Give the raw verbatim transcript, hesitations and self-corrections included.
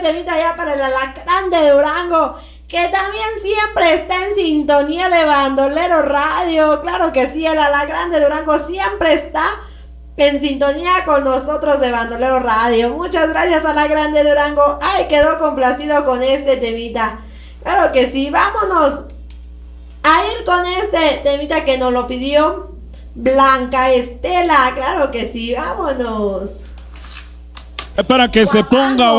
temita ya para el Alacrán de Durango, que también siempre está en sintonía de Bandolero Radio. Claro que sí, el Alacrán de Durango siempre está en sintonía con nosotros de Bandolero Radio. Muchas gracias, Alacrán de Durango. Ay, quedó complacido con este temita. Claro que sí, vámonos a ir con este temita que nos lo pidió Blanca Estela. Claro que sí, vámonos. Para que se ponga